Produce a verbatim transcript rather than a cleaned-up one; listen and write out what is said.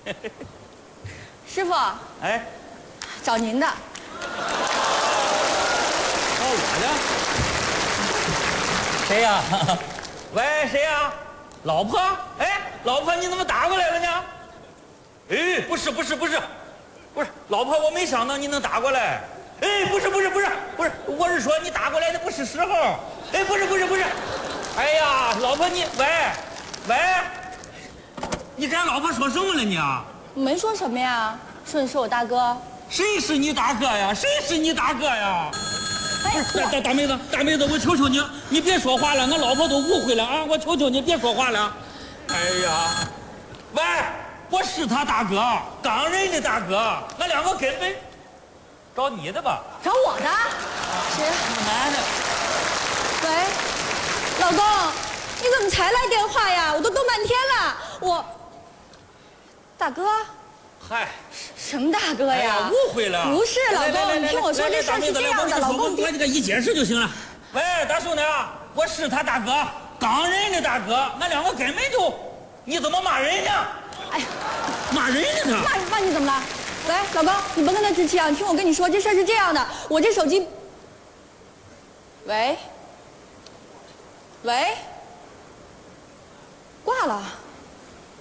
师傅， 哎， 找您的。 找我的？谁呀？喂，谁呀？老婆？哎，老婆，你怎么打过来了呢？哎，不是，不是，不是，不是，老婆，我没想到你能打过来。哎，不是，不是，不是，不是，我是说你打过来的不是时候。哎，不是，不是，不是。哎呀，老婆你，喂，喂，你跟俺老婆说什么了你啊？ 没说什么呀，说你是我大哥。 谁是你大哥呀？谁是你大哥呀？ 哎， 不是大大大妹子，大妹子，我求求你，你别说话了，俺老婆都误会了啊！我求求你别说话了。哎呀，喂，我是他大哥，刚认的大哥，俺两个根本找你的吧？ 找我的？谁？ 男的。 喂，老公，你怎么才来电话呀？我都等半天了。我，大哥。 嗨， 什么大哥呀？ 哎呀，误会了。 不是，老公，你听我说，这事儿是这样的，老公， 我这个一解释就行了。喂，大兄弟，我是他大哥，刚认的大哥，俺两个根本就，你怎么骂人呢？ 哎呀， 骂人呢他？ 骂骂你怎么了？喂，老公，你甭跟他置气啊！听我跟你说，这事儿是这样的，我这手机，喂，喂，挂了。